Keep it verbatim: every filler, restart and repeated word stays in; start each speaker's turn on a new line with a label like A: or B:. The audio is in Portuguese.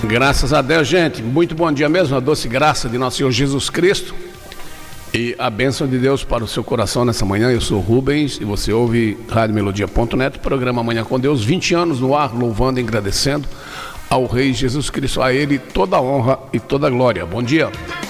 A: Graças a Deus, gente. Muito bom dia mesmo, a doce graça de nosso Senhor Jesus Cristo e a bênção de Deus para o seu coração nessa manhã. Eu sou Rubens e você ouve rádio melodia ponto net, programa Amanhã com Deus, vinte anos no ar, louvando e agradecendo ao Rei Jesus Cristo, a Ele toda a honra e toda a glória. Bom dia.